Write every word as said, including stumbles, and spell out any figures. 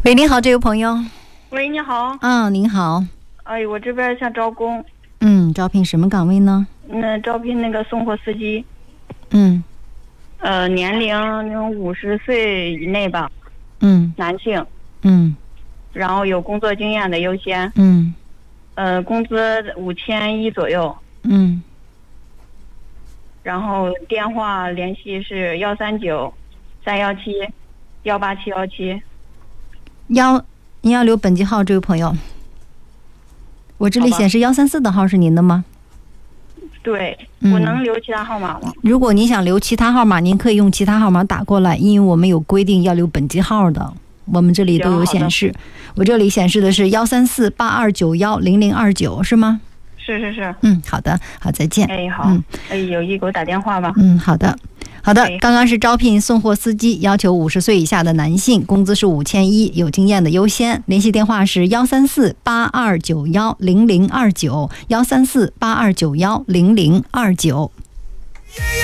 喂，你好，这位朋友。 喂，你好。 嗯，您好。 哎，我这边想招工。 嗯，招聘什么岗位呢？ 嗯，招聘那个送货司机。 嗯。 呃，年龄五十岁以内吧。 嗯。 男性。 嗯。 然后有工作经验的优先。 嗯。 呃，工资五千一左右。 嗯。 然后电话联系是幺三九三幺七幺八七幺七。 幺，您要留本机号，这位朋友。我这里显示幺三四的号是您的吗？ 对， 嗯、 我能留其他号码吗？ 如果您想留其他号码，您可以用其他号码打过来，因为我们有规定要留本机号的，我们这里都有显示。我这里显示的是幺三四八二九幺零零二九，是吗？ 是是是。 嗯，好的，好，再见。 哎，好。 嗯， 哎，有意给我打电话吧。 嗯，好的。好的，刚刚是招聘送货司机，要求五十岁以下的男性，工资是五千一，有经验的优先。联系电话是幺三四八二九幺零零二九，幺三四八二九幺零零二九。